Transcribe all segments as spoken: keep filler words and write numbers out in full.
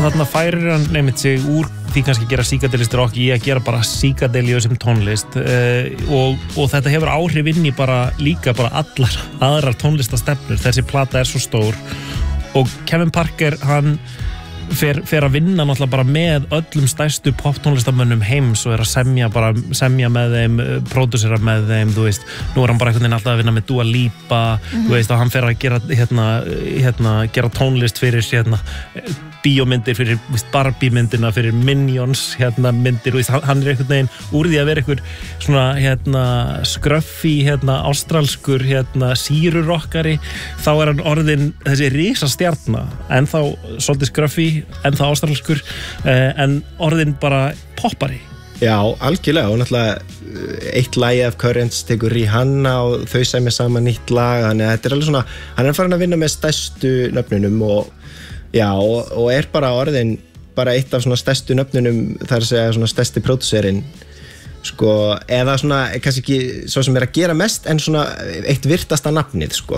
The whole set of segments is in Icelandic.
þarna færir hann nefnt sig úr því kannski gera psychedelic rock í að gera bara psychedelius sem tónlist uh, og, og þetta hefur áhrif inn í bara líka bara allar aðrar tónlistastefnur. Þessi plata er svo stór og Kevin Parker hann fer, fer að vinna náttúrulega bara með öllum stærstu poptónlistamönnum heims og er að semja bara semja með þeim, pródúsera með þeim, þú veist, nú er hann bara einhvern veginn alltaf að vinna með Dua Lipa, mm-hmm. þú veist, og hann fer að gera hérna, hérna gera tónlist fyrir hérna bíómyndir, fyrir veist, Barbie myndina, fyrir Minions hérna myndir, veist, hann er einhvern veginn úr því að vera einhver svona hérna skröffi, hérna ástralskur hérna sírurokkari, þá er hann orðinn þessi risastjarna, en þá svolítið skröffi, en þá ástralskur eh, en orðinn bara poppari. Já, algjörlega, og náttúrulega eitt lagi af Currents tekur Rihanna og þau semja saman nýtt lag, þannig að þetta er alveg svona, hann er farin að vinna með stærstu nöfnunum og já, og, og er bara orðin bara eitt af svona stærstu nöfnunum, þar að segja svona stærsti pródúserinn, sko, eða svona, kannski ekki svo sem er að gera mest, en svona eitt virtasta nafnið, sko.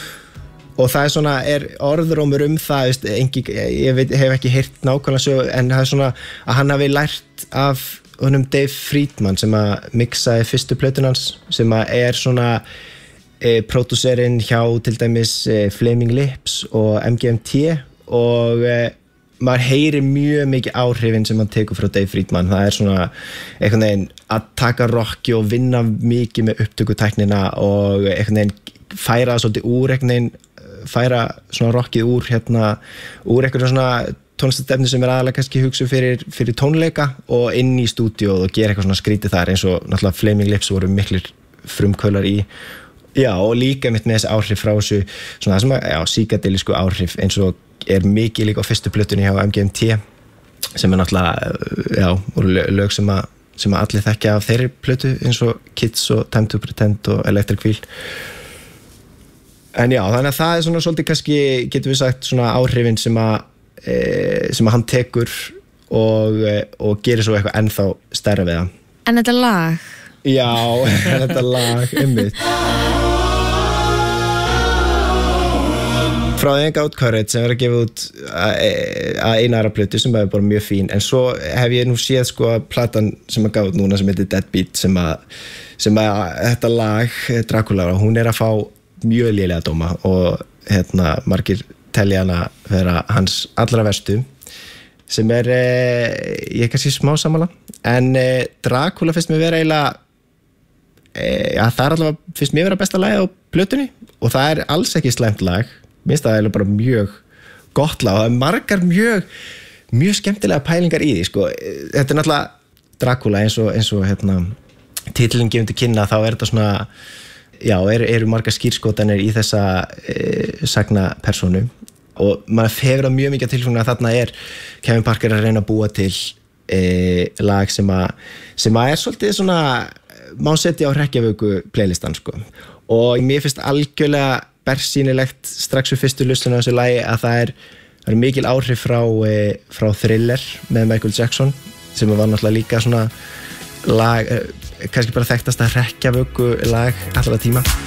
Og það er svona, er orðrómur um það, veist, engi, ég veit, hef ekki heyrt nákvæmlega svo, en það er svona að hann hafi lært af honum Dave Friedman sem að mixaði fyrstu plötun hans, sem að er svona e, pródúserinn hjá til dæmis e, Flaming Lips og M G M T og e, maður heyrir mjög mikið áhrifin sem hann tekur frá Dave Friedman. Það er svona einhvern veginn að taka rocki og vinna mikið með upptökutæknina og einhvern veginn færa það svolítið úr einhvern veginn færa svona rockið úr hérna úr einhverjum svona tónlistastefnu sem er aðalega kannski hugsuð fyrir, fyrir tónleika og inn í stúdíó og gera eitthvað svona skrítið þar, eins og náttúrulega Flaming Lips voru miklir frumkvölar í. Já, og líka mitt með þessi áhrif frá þessu svona það sem að, já, psychedelisku áhrif, eins og er mikið líka á fyrstu plötunni hjá M G M T sem er náttúrulega, já, voru lög sem að, sem að allir þekkja af þeirri plötu, eins og Kids og Time to Pretend og Electric Feel. En já, þannig að það er svona svolítið kannski, getum við sagt, svona áhrifin sem að, e, sem að hann tekur og, e, og gerir svo eitthvað ennþá stærra við það. En þetta lag? Já, þetta lag, einmitt. Frá þeim gátt Courage sem er að gefa út að eina aðra plötu sem er bara mjög fín, en svo hef ég nú séð sko að platan sem að gátt núna sem heitir Deadbeat, sem að, sem að þetta lag, Dracula, hún er að fá mjög lélega dóma og hérna margir telja hana vera hans allra verstu, sem er eh, ég er kannski smá sammála, en eh, Dracula finnst mér vera eiginlega eh, ja, það er allavega finnst mér vera besta lagið á plötunni og það er alls ekki slæmt lag, minnst það er bara mjög gott lag og það er margar mjög mjög skemmtilega pælingar í því, sko. Þetta er náttúrulega Dracula eins og, eins og hérna titlinn gefur til kynna, þá er þetta svona já, eru, eru margar skýrskotanir í þessa e, sagna persónu og maður hefur það mjög mikið tilfengna að þarna er Kevin Parker að reyna að búa til e, lag sem að sem að er svolítið svona má setja á hrekkjavöku playlistan, sko. Og mér finnst algjörlega bersýnilegt strax við fyrstu hlustun á þessu lagi að það er, það er mikil áhrif frá, e, frá Thriller með Michael Jackson sem var náttúrulega líka svona lag, kannski bara þekktasta hrekkjavöku lag allra tíma.